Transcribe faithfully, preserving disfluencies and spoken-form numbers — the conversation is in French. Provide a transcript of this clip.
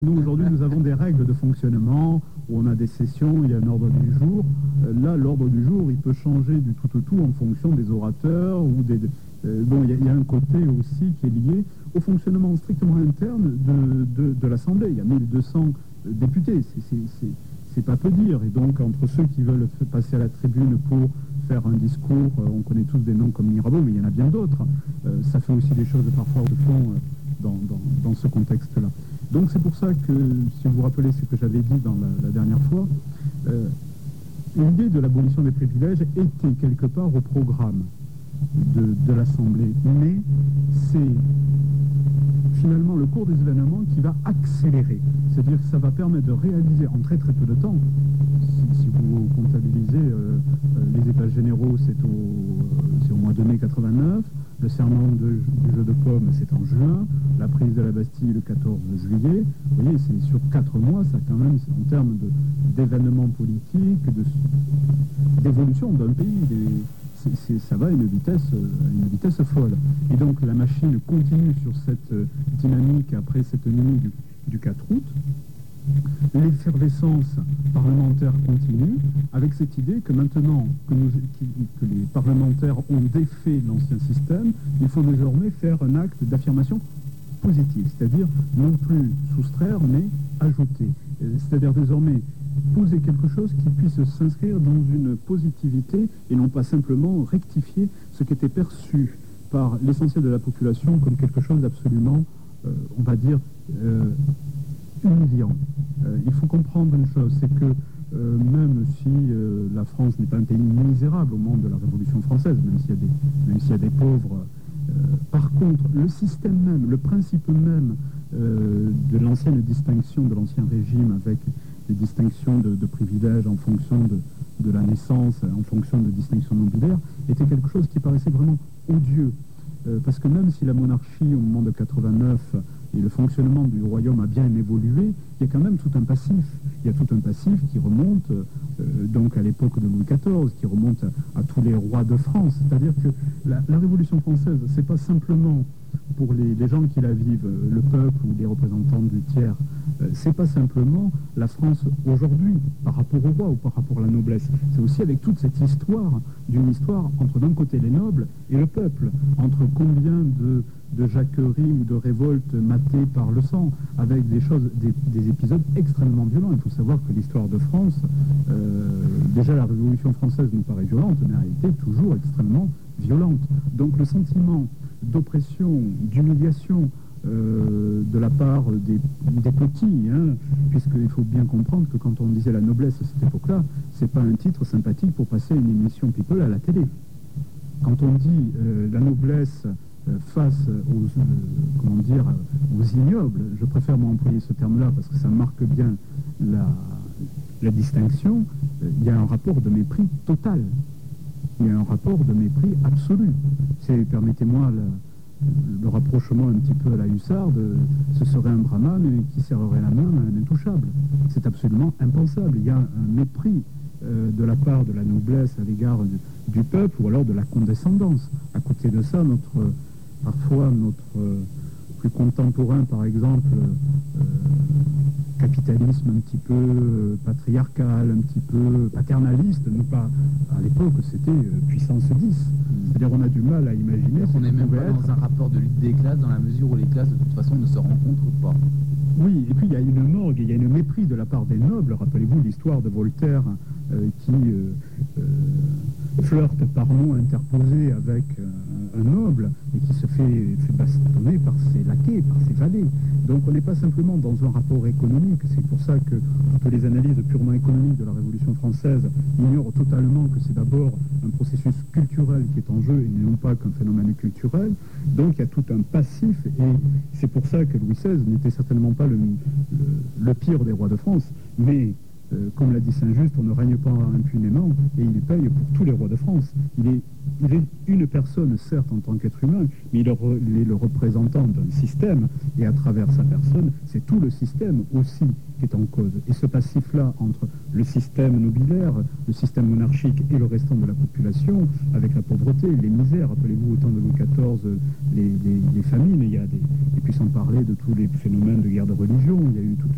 Nous, aujourd'hui, nous avons des règles de fonctionnement, où on a des sessions, il y a un ordre du jour. Euh, là, l'ordre du jour, il peut changer du tout au tout en fonction des orateurs. Ou des, euh, bon, il y, a, il y a un côté aussi qui est lié au fonctionnement strictement interne de, de, de l'Assemblée. Il y a mille deux cents députés, c'est pas peu dire. Et donc, entre ceux qui veulent passer à la tribune pour faire un discours, euh, on connaît tous des noms comme Mirabeau, mais il y en a bien d'autres. Euh, ça fait aussi des choses parfois au fond euh, dans, dans, dans ce contexte-là. Donc c'est pour ça que, si vous vous rappelez ce que j'avais dit dans la, la dernière fois, euh, l'idée de l'abolition des privilèges était quelque part au programme de, de l'Assemblée. Mais c'est finalement le cours des événements qui va accélérer. C'est-à-dire que ça va permettre de réaliser en très très peu de temps, si, si vous comptabilisez euh, les états généraux, c'est au, euh, au mois de mai quatre-vingt-neuf, le serment de, du jeu de paume, c'est en juin, la prise de la Bastille le quatorze juillet. Vous voyez, c'est sur quatre mois, ça quand même, en termes d'événements politiques, d'évolution d'un pays, des, c'est, c'est, ça va à une vitesse, à une vitesse folle. Et donc la machine continue sur cette dynamique après cette nuit du, du quatre août. L'effervescence parlementaire continue avec cette idée que maintenant que, nous, que les parlementaires ont défait l'ancien système, il faut désormais faire un acte d'affirmation positive, c'est-à-dire non plus soustraire mais ajouter, c'est-à-dire désormais poser quelque chose qui puisse s'inscrire dans une positivité et non pas simplement rectifier ce qui était perçu par l'essentiel de la population comme quelque chose d'absolument, euh, on va dire, euh, humiliant. Euh, il faut comprendre une chose, c'est que euh, même si euh, la France n'est pas un pays misérable au moment de la Révolution française, même s'il y a des, même s'il y a des pauvres, euh, par contre, le système même, le principe même euh, de l'ancienne distinction, de l'ancien régime, avec les distinctions de, de privilèges en fonction de, de la naissance, en fonction de distinctions nobiliaires, était quelque chose qui paraissait vraiment odieux. Euh, parce que même si la monarchie, au moment de quatre-vingt-neuf, et le fonctionnement du royaume a bien évolué, il y a quand même tout un passif. Il y a tout un passif qui remonte euh, donc à l'époque de Louis quatorze, qui remonte à, à tous les rois de France. C'est-à-dire que la, la Révolution française, c'est pas simplement pour les, les gens qui la vivent, le peuple ou les représentants du tiers, euh, c'est pas simplement la France aujourd'hui par rapport au roi ou par rapport à la noblesse. C'est aussi avec toute cette histoire, d'une histoire entre d'un côté les nobles et le peuple, entre combien de de jacqueries ou de révoltes matées par le sang, avec des choses, des, des épisodes extrêmement violents. Il faut savoir que l'histoire de France, euh, déjà la Révolution française nous paraît violente, mais a été toujours extrêmement violente. Donc le sentiment d'oppression, d'humiliation euh, de la part des, des petits, hein, puisqu'il faut bien comprendre que quand on disait la noblesse à cette époque-là, c'est pas un titre sympathique pour passer une émission People à la télé. Quand on dit euh, la noblesse face aux, euh, comment dire, aux ignobles, je préfère m'employer ce terme-là parce que ça marque bien la, la distinction, il y a un rapport de mépris total. Il y a un rapport de mépris absolu. C'est, permettez-moi le, le rapprochement un petit peu à la hussarde, ce serait un brahman qui serrerait la main à un intouchable. C'est absolument impensable. Il y a un mépris euh, de la part de la noblesse à l'égard du, du peuple ou alors de la condescendance. À côté de ça, notre parfois notre euh, plus contemporain, par exemple, euh, capitalisme un petit peu euh, patriarcal, un petit peu paternaliste, nous pas, à l'époque c'était euh, puissance dix. C'est-à-dire on a du mal à imaginer... On n'est même pas être... dans un rapport de lutte des classes, dans la mesure où les classes de toute façon ne se rencontrent pas. Oui, et puis il y a une morgue, il y a une mépris de la part des nobles. Rappelez-vous l'histoire de Voltaire euh, qui euh, euh, flirte par mots interposés avec euh, un noble et qui se fait, fait bastonner par ses laquais, par ses valets. Donc on n'est pas simplement dans un rapport économique. C'est pour ça que, que les analyses purement économiques de la Révolution française ignorent totalement que c'est d'abord un processus culturel qui est en jeu et non pas qu'un phénomène culturel. Donc il y a tout un passif et c'est pour ça que Louis seize n'était certainement pas le, le, le pire des rois de France, mais euh, comme l'a dit Saint-Just, on ne règne pas impunément et il paye pour tous les rois de France. Il est, il est une personne, certes, en tant qu'être humain, mais il est, il est le représentant d'un système et à travers sa personne, c'est tout le système aussi qui est en cause. Et ce passif-là entre le système nobiliaire, le système monarchique et le restant de la population, avec la pauvreté, les misères, rappelez-vous au temps de Louis quatorze, les, les, les famines, il y a des, et puis sans parler de tous les phénomènes de guerre de religion, il y a eu toute